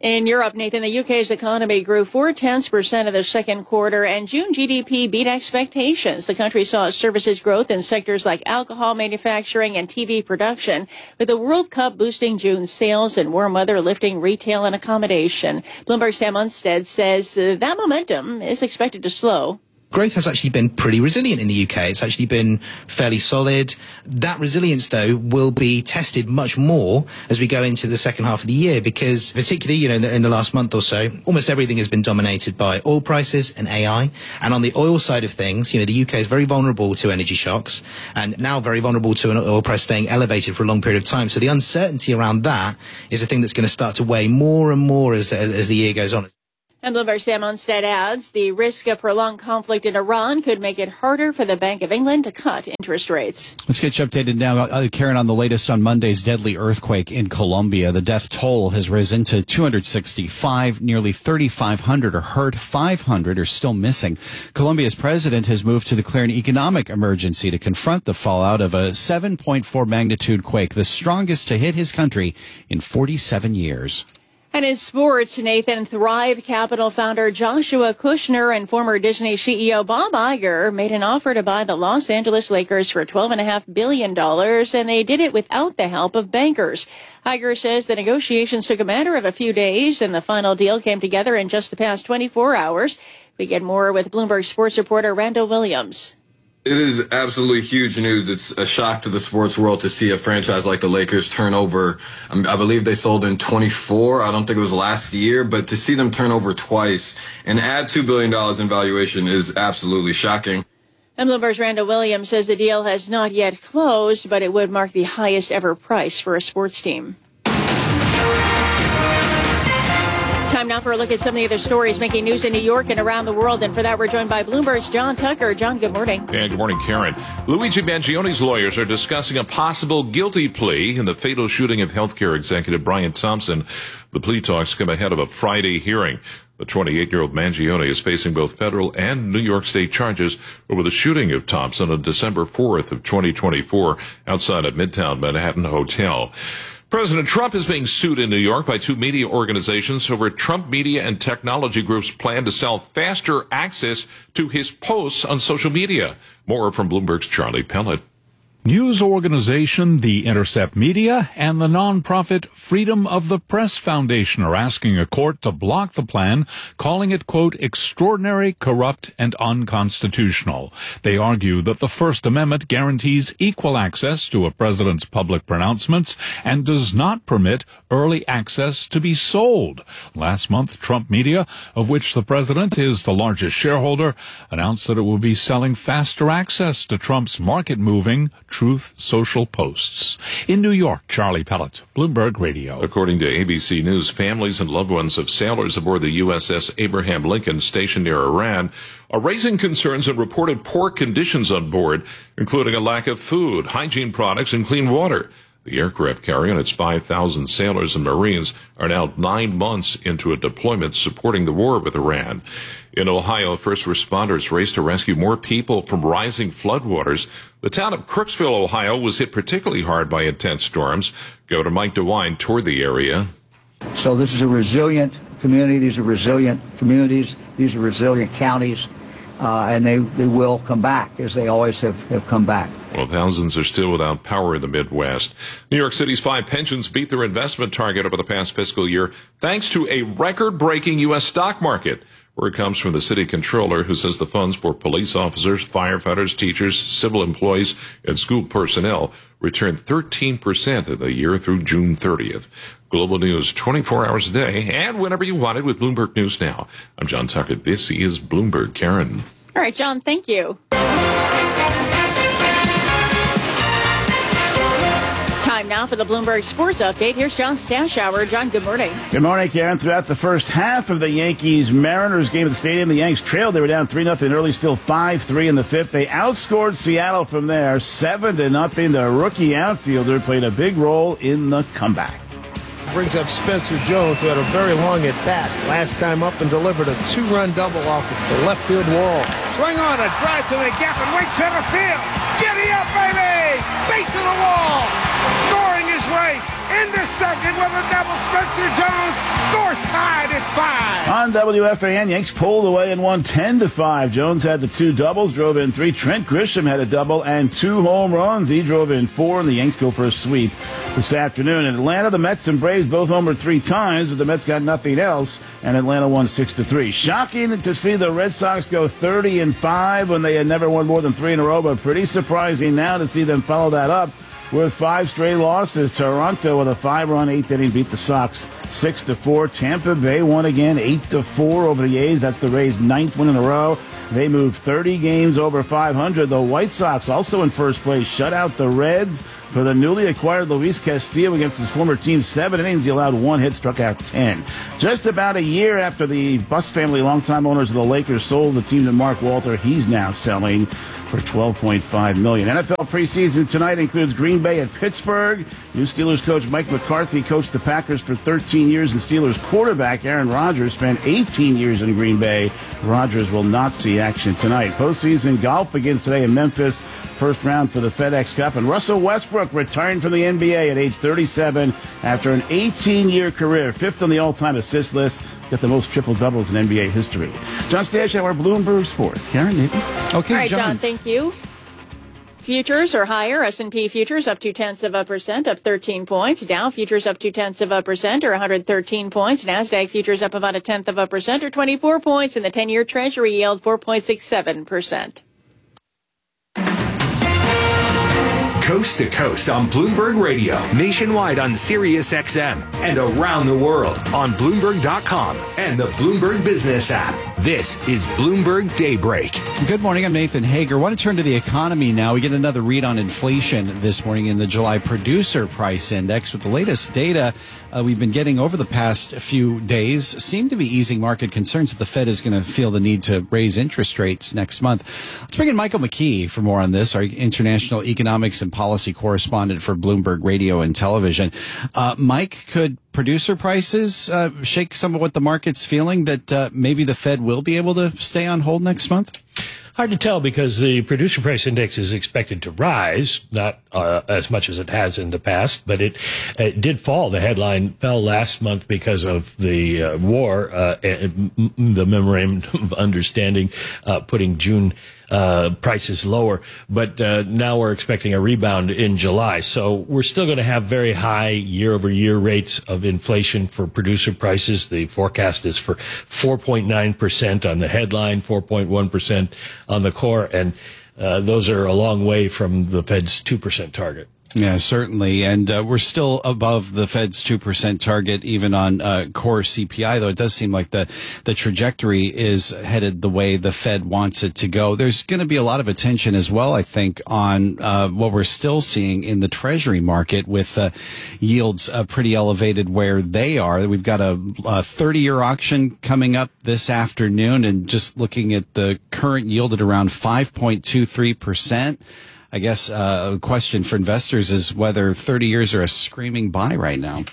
In Europe, Nathan, the U K's economy grew four-tenths percent of the second quarter, and June G D P beat expectations. The country saw services growth in sectors like alcohol manufacturing and T V production, with the World Cup boosting June's sales and warm weather lifting retail and accommodation. Bloomberg's Sam Unstead says uh, that momentum is expected to slow. Growth has actually been pretty resilient in the U K. It's actually been fairly solid. That resilience, though, will be tested much more as we go into the second half of the year, because particularly, you know, in the, in the last month or so, almost everything has been dominated by oil prices and A I. And on the oil side of things, you know, the U K is very vulnerable to energy shocks and now very vulnerable to an oil price staying elevated for a long period of time. So the uncertainty around that is a thing that's going to start to weigh more and more as, as, as the year goes on. And Bloomberg's Sam Unstead adds the risk of prolonged conflict in Iran could make it harder for the Bank of England to cut interest rates. Let's get you updated now, uh, Karen, on the latest on Monday's deadly earthquake in Colombia. The death toll has risen to two hundred sixty-five. Nearly thirty-five hundred are hurt. five hundred are still missing. Colombia's president has moved to declare an economic emergency to confront the fallout of a seven point four magnitude quake, the strongest to hit his country in forty-seven years. And in sports, Nathan, Thrive Capital founder Joshua Kushner and former Disney C E O Bob Iger made an offer to buy the Los Angeles Lakers for twelve point five billion dollars, and they did it without the help of bankers. Iger says the negotiations took a matter of a few days, and the final deal came together in just the past twenty-four hours. We get more with Bloomberg sports reporter Randall Williams. It is absolutely huge news. It's a shock to the sports world to see a franchise like the Lakers turn over. I believe they sold in twenty-four. I don't think it was last year, but to see them turn over twice and add two billion dollars in valuation is absolutely shocking. And Bloomberg's Randall Williams says the deal has not yet closed, but it would mark the highest ever price for a sports team. Time now for a look at some of the other stories making news in New York and around the world. And for that, we're joined by Bloomberg's John Tucker. John, good morning. And good morning, Karen. Luigi Mangioni's lawyers are discussing a possible guilty plea in the fatal shooting of healthcare executive Brian Thompson. The plea talks come ahead of a Friday hearing. The twenty-eight-year-old Mangione is facing both federal and New York State charges over the shooting of Thompson on December fourth of twenty twenty-four outside a Midtown Manhattan hotel. President Trump is being sued in New York by two media organizations over Trump Media and Technology Group's plan to sell faster access to his posts on social media. More from Bloomberg's Charlie Pellet. News organization The Intercept Media and the nonprofit Freedom of the Press Foundation are asking a court to block the plan, calling it, quote, extraordinary, corrupt, and unconstitutional. They argue that the First Amendment guarantees equal access to a president's public pronouncements and does not permit early access to be sold. Last month, Trump Media, of which the president is the largest shareholder, announced that it will be selling faster access to Trump's market-moving Truth Social posts. In New York, Charlie Pellet, Bloomberg Radio. According to A B C News, families and loved ones of sailors aboard the U S S Abraham Lincoln stationed near Iran are raising concerns and reported poor conditions on board, including a lack of food, hygiene products, and clean water. The aircraft carrier and its five thousand sailors and Marines are now nine months into a deployment supporting the war with Iran. In Ohio, first responders raced to rescue more people from rising floodwaters. The town of Crooksville, Ohio, was hit particularly hard by intense storms. Governor Mike DeWine toured the area. So this is a resilient community. These are resilient communities. These are resilient counties. Uh, and they, they will come back, as they always have, have come back. Well, thousands are still without power in the Midwest. New York City's five pensions beat their investment target over the past fiscal year thanks to a record-breaking U S stock market. Word comes from the city controller, who says the funds for police officers, firefighters, teachers, civil employees, and school personnel returned thirteen percent of the year through June thirtieth. Global news twenty-four hours a day and whenever you want it with Bloomberg News Now. I'm John Tucker. This is Bloomberg. Karen. All right, John, thank you. Time now for the Bloomberg Sports Update. Here's John Stashower. John, good morning. Good morning, Karen. Throughout the first half of the Yankees-Mariners game at the stadium, the Yanks trailed. They were down three nothing early, still five three in the fifth. They outscored Seattle from there, seven to nothing. The rookie outfielder played a big role in the comeback. Brings up Spencer Jones, who had a very long at-bat. Last time up and delivered a two-run double off the left field wall. Swing on, a drive to the gap and right center field. Giddy up, baby! Base of the wall! Scoring his race into second with a double. Spencer Jones scores tie. five. On W F A N, Yanks pulled away and won ten to five. Jones had the two doubles, drove in three. Trent Grisham had a double and two home runs. He drove in four, and the Yanks go for a sweep this afternoon. In Atlanta, the Mets and Braves both homered three times, but the Mets got nothing else, and Atlanta won six to three. Shocking to see the Red Sox go thirty and five when they had never won more than three in a row, but pretty surprising now to see them follow that up with five straight losses. Toronto with a five-run eighth inning beat the Sox six to four. Tampa Bay won again eight to four over the A's. That's the Rays' ninth win in a row. They moved thirty games over five hundred. The White Sox, also in first place, shut out the Reds. For the newly acquired Luis Castillo against his former team, seven innings, he allowed one hit, struck out ten. Just about a year after the Buss family, longtime owners of the Lakers, sold the team to Mark Walter, he's now selling for twelve point five million dollars. N F L preseason tonight includes Green Bay at Pittsburgh. New Steelers coach Mike McCarthy coached the Packers for thirteen years, and Steelers quarterback Aaron Rodgers spent eighteen years in Green Bay. Rodgers will not see action tonight. Postseason golf begins today in Memphis. First round for the FedEx Cup. And Russell Westbrook retired from the N B A at age thirty-seven after an eighteen-year career. Fifth on the all-time assist list. Got the most triple-doubles in N B A history. John Stash, our Bloomberg Sports. Karen, Nathan? Okay, All right, John. John, thank you. Futures are higher. S and P futures up two-tenths of a percent, up thirteen points. Dow futures up two-tenths of a percent, or one hundred thirteen points. NASDAQ futures up about a tenth of a percent, or twenty-four points. And the ten-year Treasury yield four point six seven percent. Coast to coast on Bloomberg Radio, nationwide on Sirius X M, and around the world on Bloomberg dot com and the Bloomberg Business app. This is Bloomberg Daybreak. Good morning. I'm Nathan Hager. I want to turn to the economy now. We get another read on inflation this morning in the July Producer Price Index. With the latest data uh, we've been getting over the past few days seem to be easing market concerns that the Fed is going to feel the need to raise interest rates next month. Let's bring in Michael McKee for more on this, our international economics and policy correspondent for Bloomberg Radio and Television. Uh, Mike, could producer prices uh, shake some of what the market's feeling, that uh, maybe the Fed will be able to stay on hold next month? Hard to tell, because the producer price index is expected to rise, not uh, as much as it has in the past, but it, it did fall. The headline fell last month because of the uh, war, uh, and the memorandum of understanding uh, putting June uh prices lower, but uh, now we're expecting a rebound in July. So we're still going to have very high year-over-year rates of inflation for producer prices. The forecast is for four point nine percent on the headline, four point one percent on the core, and uh, those are a long way from the Fed's two percent target. Yeah, certainly. And uh, we're still above the Fed's two percent target, even on uh, core C P I, though it does seem like the, the trajectory is headed the way the Fed wants it to go. There's going to be a lot of attention as well, I think, on uh, what we're still seeing in the Treasury market, with uh, yields uh, pretty elevated where they are. We've got a, a thirty-year auction coming up this afternoon, and just looking at the current yield at around five point two three percent. I guess uh, a question for investors is whether thirty years are a screaming buy right now.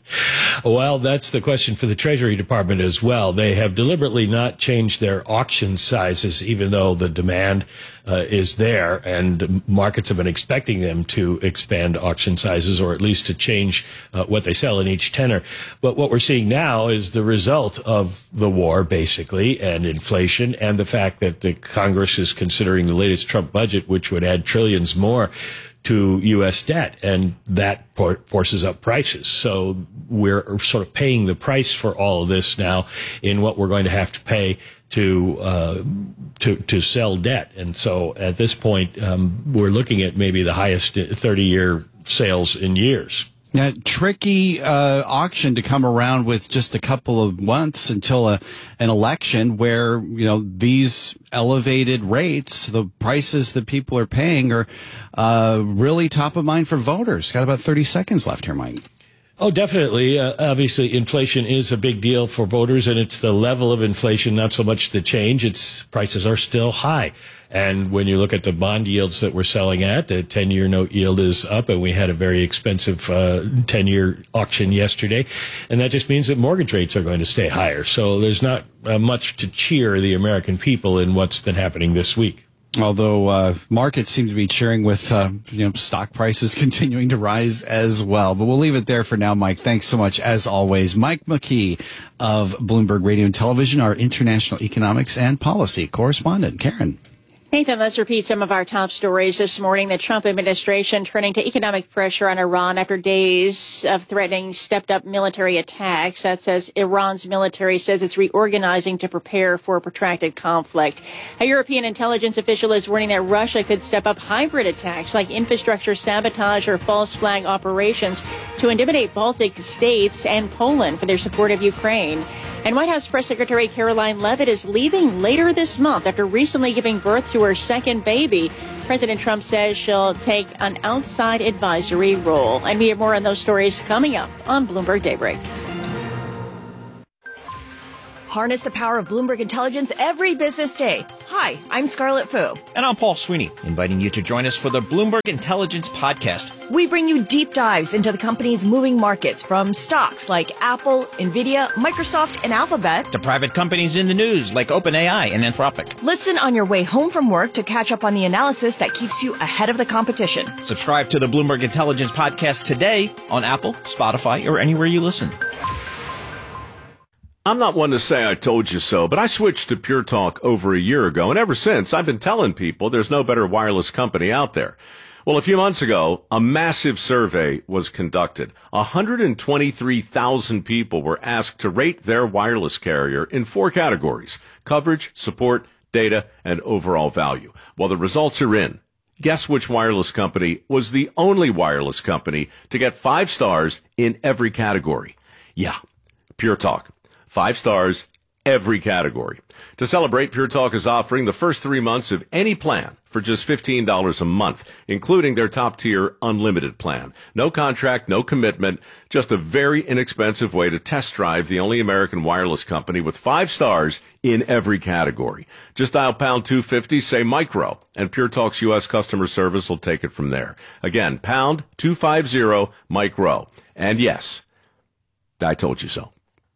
Well, that's the question for the Treasury Department as well. They have deliberately not changed their auction sizes, even though the demand uh, is there, and markets have been expecting them to expand auction sizes, or at least to change uh, what they sell in each tenor. But what we're seeing now is the result of the war, basically, and inflation, and the fact that the Congress is considering the latest Trump budget, which would add trillions more to U S debt, and that forces up prices. So we're sort of paying the price for all of this now in what we're going to have to pay to uh, to to sell debt. And so at this point, um, we're looking at maybe the highest thirty-year sales in years. Now, tricky uh, auction to come around with just a couple of months until a, an election where, you know, these elevated rates, the prices that people are paying, are uh, really top of mind for voters. Got about thirty seconds left here, Mike. Oh, definitely. Uh, obviously, inflation is a big deal for voters, and it's the level of inflation, not so much the change. It's prices are still high. And when you look at the bond yields that we're selling at, the ten-year note yield is up, and we had a very expensive uh, ten-year auction yesterday. And that just means that mortgage rates are going to stay higher. So there's not uh, much to cheer the American people in what's been happening this week. Although uh, markets seem to be cheering with uh, you know stock prices continuing to rise as well. But we'll leave it there for now, Mike. Thanks so much, as always. Mike McKee of Bloomberg Radio and Television, our international economics and policy correspondent. Karen. Nathan, let's repeat some of our top stories this morning. The Trump administration turning to economic pressure on Iran after days of threatening stepped-up military attacks. That says Iran's military says it's reorganizing to prepare for a protracted conflict. A European intelligence official is warning that Russia could step up hybrid attacks like infrastructure sabotage or false flag operations to intimidate Baltic states and Poland for their support of Ukraine. And White House Press Secretary Caroline Leavitt is leaving later this month after recently giving birth to her second baby. President Trump says she'll take an outside advisory role. And we have more on those stories coming up on Bloomberg Daybreak. Harness the power of Bloomberg Intelligence every business day. Hi, I'm Scarlett Fu. And I'm Paul Sweeney, inviting you to join us for the Bloomberg Intelligence Podcast. We bring you deep dives into the company's moving markets, from stocks like Apple, Nvidia, Microsoft, and Alphabet, to private companies in the news like OpenAI and Anthropic. Listen on your way home from work to catch up on the analysis that keeps you ahead of the competition. Subscribe to the Bloomberg Intelligence Podcast today on Apple, Spotify, or anywhere you listen. I'm not one to say I told you so, but I switched to Pure Talk over a year ago, and ever since, I've been telling people there's no better wireless company out there. Well, a few months ago, a massive survey was conducted. one hundred twenty-three thousand people were asked to rate their wireless carrier in four categories: coverage, support, data, and overall value. Well, the results are in. Guess which wireless company was the only wireless company to get five stars in every category? Yeah, Pure Talk. Five stars, every category. To celebrate, Pure Talk is offering the first three months of any plan for just fifteen dollars a month, including their top-tier unlimited plan. No contract, no commitment, just a very inexpensive way to test drive the only American wireless company with five stars in every category. Just dial pound two fifty, say micro, and Pure Talk's U S customer service will take it from there. Again, pound two fifty, micro. And yes, I told you so.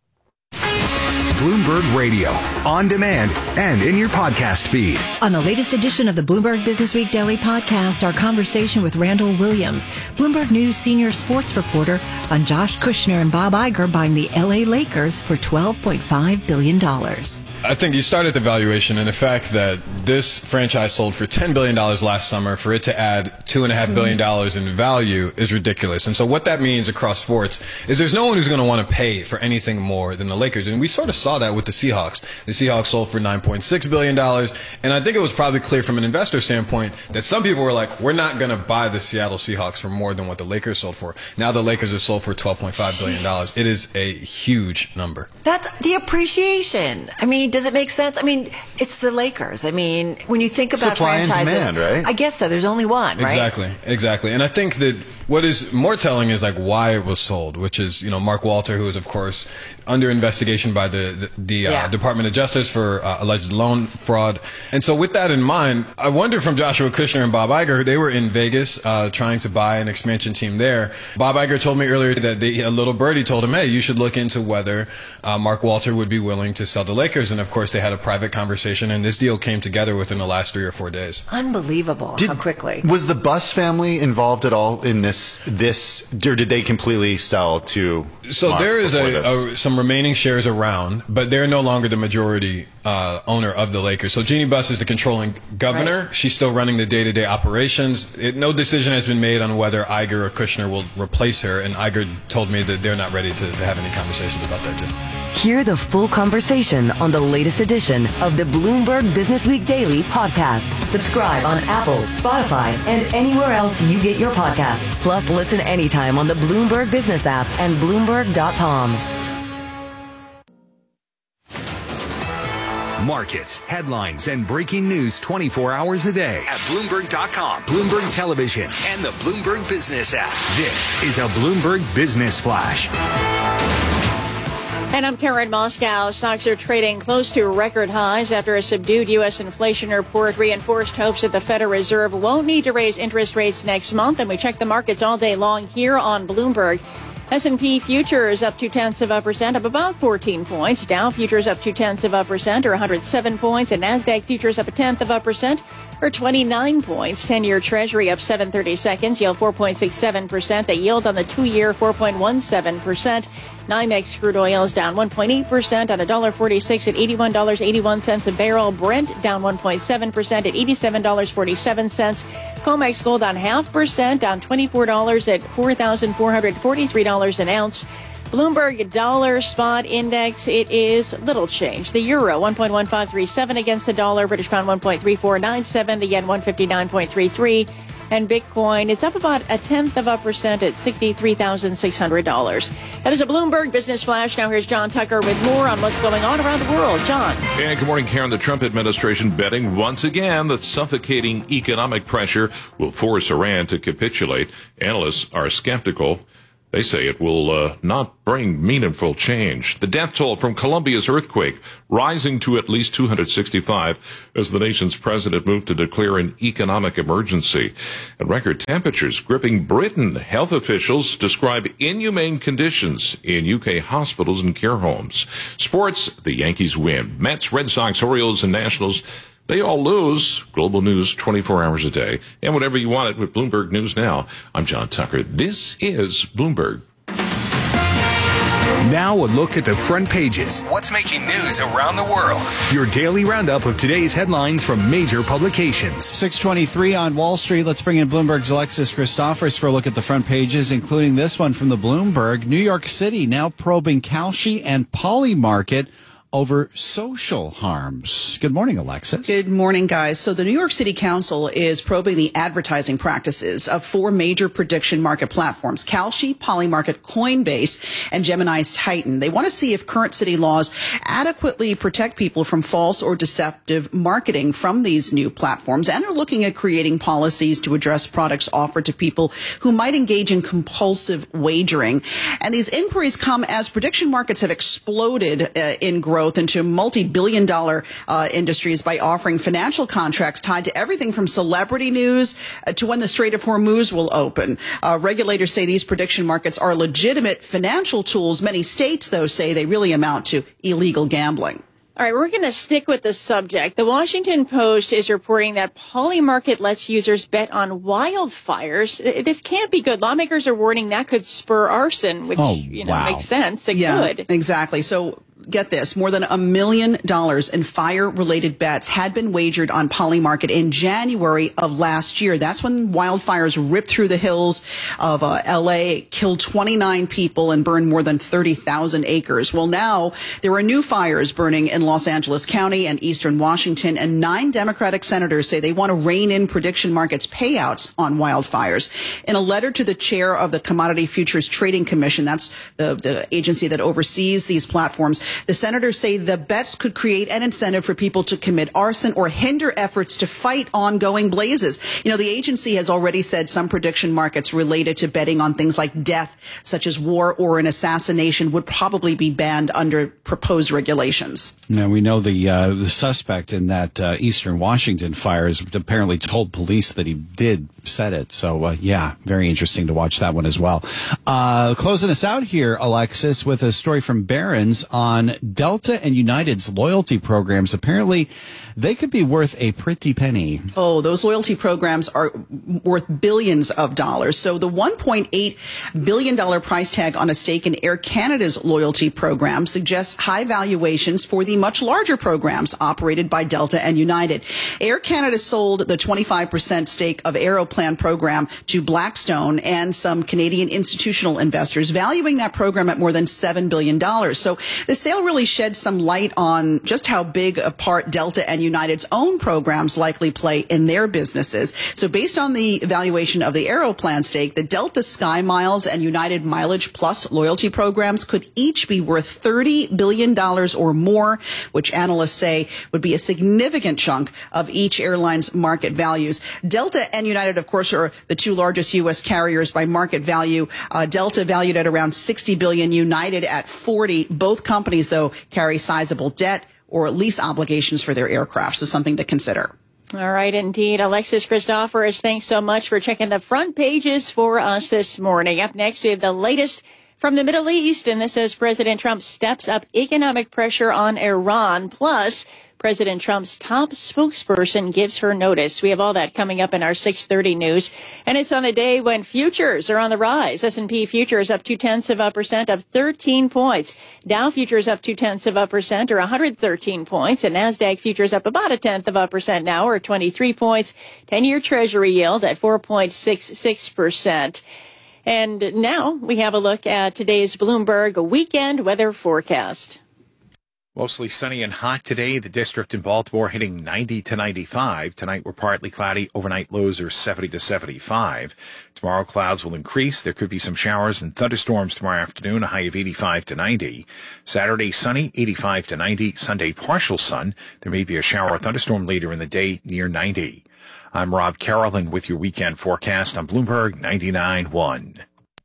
Bloomberg Radio, on demand and in your podcast feed. On the latest edition of the Bloomberg Business Week Daily Podcast, our conversation with Randall Williams, Bloomberg News senior sports reporter, on Josh Kushner and Bob Iger buying the L A Lakers for twelve point five billion dollars. I think you start at the valuation and the fact that this franchise sold for ten billion dollars last summer. For it to add two point five billion dollars in value is ridiculous. And so what that means across sports is there's no one who's going to want to pay for anything more than the Lakers. And we sort of saw that with the Seahawks. The Seahawks sold for nine point six billion dollars. And I think it was probably clear from an investor standpoint that some people were like, we're not going to buy the Seattle Seahawks for more than what the Lakers sold for. Now the Lakers are sold for twelve point five billion dollars. It is a huge number. That's the appreciation. I mean, does it make sense? I mean, it's the Lakers. I mean, when you think about Supply and franchises, demand, right? I guess so. There's only one, right? Exactly, exactly. And I think that what is more telling is like why it was sold, which is, you know, Mark Walter, who is of course under investigation by the the, the Yeah. uh, Department of Justice for uh, alleged loan fraud. And so with that in mind, I wonder from Joshua Kushner and Bob Iger, they were in Vegas uh, trying to buy an expansion team there. Bob Iger told me earlier that they, a little birdie told him, hey, you should look into whether uh, Mark Walter would be willing to sell the Lakers. And of course, they had a private conversation, and this deal came together within the last three or four days. Unbelievable how quickly. Was the Buss family involved at all in this, this, or did they completely sell to So Mark there is before a, this? a some remaining shares around, but they're no longer the majority uh, owner of the Lakers. So Jeannie Buss is the controlling governor. Right. She's still running the day-to-day operations. It, no decision has been made on whether Iger or Kushner will replace her, and Iger told me that they're not ready to, to have any conversations about that yet. Hear the full conversation on the latest edition of the Bloomberg Business Week Daily podcast. Subscribe on Apple, Spotify, and anywhere else you get your podcasts. Plus, listen anytime on the Bloomberg Business app and Bloomberg dot com. Markets, headlines, and breaking news twenty-four hours a day at Bloomberg dot com, Bloomberg Television, and the Bloomberg Business app. This is a Bloomberg Business Flash. And I'm Karen Moscow. Stocks are trading close to record highs after a subdued U S inflation report reinforced hopes that the Federal Reserve won't need to raise interest rates next month. And we check the markets all day long here on Bloomberg. S and P futures up two-tenths of a percent, up about fourteen points. Dow futures up two-tenths of a percent, or one hundred seven points. And NASDAQ futures up a tenth of a percent, for twenty-nine points. ten-year Treasury up seven thirty seconds, yield four point six seven percent. The yield on the two-year four point one seven percent. NYMEX crude oil is down one point eight percent on one dollar forty-six at eighty-one dollars and eighty-one cents a barrel. Brent down one point seven percent at eighty-seven dollars and forty-seven cents. COMEX gold on half percent, down twenty-four dollars at four thousand four hundred forty-three dollars an ounce. Bloomberg dollar spot index, it is little change. The euro, one point one five three seven against the dollar. British pound, one point three four nine seven. The yen, one fifty-nine point three three. And Bitcoin is up about a tenth of a percent at sixty-three thousand six hundred dollars. That is a Bloomberg Business Flash. Now here's John Tucker with more on what's going on around the world. John. And good morning, Karen. The Trump administration betting once again that suffocating economic pressure will force Iran to capitulate. Analysts are skeptical. They say it will uh, not bring meaningful change. The death toll from Colombia's earthquake rising to at least two hundred sixty-five as the nation's president moved to declare an economic emergency. And record temperatures gripping Britain. Health officials describe inhumane conditions in U K hospitals and care homes. Sports, the Yankees win. Mets, Red Sox, Orioles, and Nationals, they all lose. Global news twenty-four hours a day. And whenever you want it with Bloomberg News Now. I'm John Tucker. This is Bloomberg. Now a look at the front pages. What's making news around the world? Your daily roundup of today's headlines from major publications. six twenty-three on Wall Street. Let's bring in Bloomberg's Alexis Christophers for a look at the front pages, including this one from the Bloomberg. New York City now probing Kalshi and Polymarket over social harms. Good morning, Alexis. Good morning, guys. So the New York City Council is probing the advertising practices of four major prediction market platforms, Kalshi, Polymarket, Coinbase, and Gemini's Titan. They want to see if current city laws adequately protect people from false or deceptive marketing from these new platforms. And they're looking at creating policies to address products offered to people who might engage in compulsive wagering. And these inquiries come as prediction markets have exploded uh, in growth into multi-billion dollar uh, industries by offering financial contracts tied to everything from celebrity news uh, to when the Strait of Hormuz will open. Uh, regulators say these prediction markets are legitimate financial tools. Many states, though, say they really amount to illegal gambling. All right, we're going to stick with the subject. The Washington Post is reporting that Polymarket lets users bet on wildfires. This can't be good. Lawmakers are warning that could spur arson, which, oh, you know, wow. makes sense. It yeah, could. Exactly. So get this, more than a million dollars in fire-related bets had been wagered on Polymarket in January of last year. That's when wildfires ripped through the hills of uh, L A, killed twenty-nine people, and burned more than thirty thousand acres. Well, now there are new fires burning in Los Angeles County and eastern Washington, and nine Democratic senators say they want to rein in prediction markets payouts on wildfires. In a letter to the chair of the Commodity Futures Trading Commission, that's the, the agency that oversees these platforms, the senators say the bets could create an incentive for people to commit arson or hinder efforts to fight ongoing blazes. You know, the agency has already said some prediction markets related to betting on things like death, such as war or an assassination, would probably be banned under proposed regulations. Now, we know the uh, the suspect in that uh, eastern Washington fire has apparently told police that he did set it. So, uh, yeah, very interesting to watch that one as well. Uh, closing us out here, Alexis, with a story from Barron's on Delta and United's loyalty programs. Apparently, they could be worth a pretty penny. Oh, those loyalty programs are worth billions of dollars. So the one point eight billion dollars price tag on a stake in Air Canada's loyalty program suggests high valuations for the much larger programs operated by Delta and United. Air Canada sold the twenty-five percent stake of Aeroplan program to Blackstone and some Canadian institutional investors, valuing that program at more than seven billion dollars. So the sale really sheds some light on just how big a part Delta and United's own programs likely play in their businesses. So based on the valuation of the Aeroplan stake, the Delta Sky Miles and United Mileage Plus loyalty programs could each be worth thirty billion dollars or more, which analysts say would be a significant chunk of each airline's market values. Delta and United, of course, are the two largest U S carriers by market value. Uh, Delta valued at around sixty billion dollars, United at forty. Both companies, though, carry sizable debt or lease obligations for their aircraft, so something to consider. All right, indeed. Alexis Christophers, thanks so much for checking the front pages for us this morning. Up next, we have the latest From the Middle East, and this as President Trump steps up economic pressure on Iran. Plus, President Trump's top spokesperson gives her notice. We have all that coming up in our six thirty news. And it's on a day when futures are on the rise. S and P futures up two-tenths of a percent, up thirteen points. Dow futures up two-tenths of a percent, or one hundred thirteen points. And NASDAQ futures up about a tenth of a percent now, or twenty-three points. ten-year Treasury yield at four point six six percent. And now we have a look at today's Bloomberg weekend weather forecast. Mostly sunny and hot today. The district in Baltimore hitting ninety to ninety-five. Tonight we're partly cloudy. Overnight lows are seventy to seventy-five. Tomorrow clouds will increase. There could be some showers and thunderstorms tomorrow afternoon, a high of eighty-five to ninety. Saturday sunny, eighty-five to ninety. Sunday partial sun. There may be a shower or thunderstorm later in the day near ninety. I'm Rob Carroll with your weekend forecast on Bloomberg ninety-nine point one.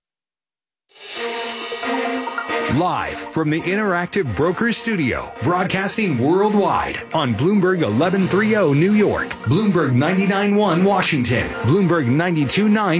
Live from the Interactive Brokers Studio, broadcasting worldwide on Bloomberg eleven thirty New York, Bloomberg ninety-nine point one Washington, Bloomberg ninety-two point nine